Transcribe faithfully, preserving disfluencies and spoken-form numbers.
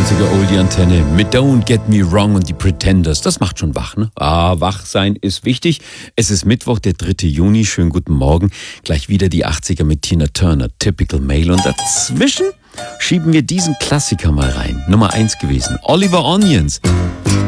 achtziger Oldie-Antenne mit Don't Get Me Wrong und die Pretenders. Das macht schon wach, ne? Ah, wach sein ist wichtig. Es ist Mittwoch, der dritte Juni. Schönen guten Morgen. Gleich wieder die achtziger mit Tina Turner, Typical Male. Und dazwischen schieben wir diesen Klassiker mal rein. Nummer eins gewesen. Oliver Onions.